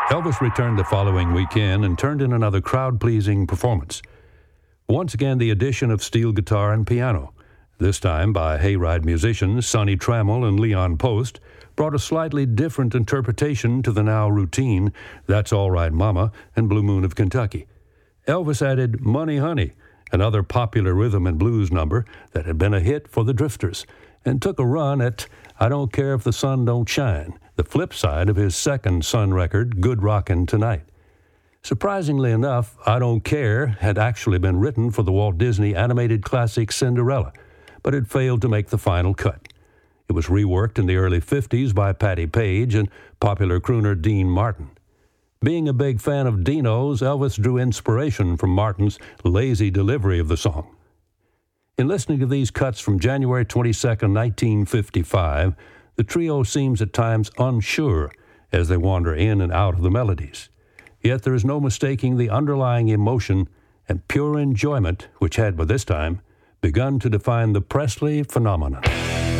Elvis returned the following weekend and turned in another crowd-pleasing performance. Once again, the addition of steel guitar and piano, this time by Hayride musicians Sonny Trammell and Leon Post, brought a slightly different interpretation to the now routine That's All Right Mama and Blue Moon of Kentucky. Elvis added Money Honey, another popular rhythm and blues number that had been a hit for the Drifters, and took a run at I Don't Care If the Sun Don't Shine, the flip side of his second Sun record, Good Rockin' Tonight. Surprisingly enough, I Don't Care had actually been written for the Walt Disney animated classic Cinderella, but it failed to make the final cut. It was reworked in the early 50s by Patti Page and popular crooner Dean Martin. Being a big fan of Dino's, Elvis drew inspiration from Martin's lazy delivery of the song. In listening to these cuts from January 22, 1955, the trio seems at times unsure as they wander in and out of the melodies. Yet there is no mistaking the underlying emotion and pure enjoyment which had by this time begun to define the Presley phenomenon.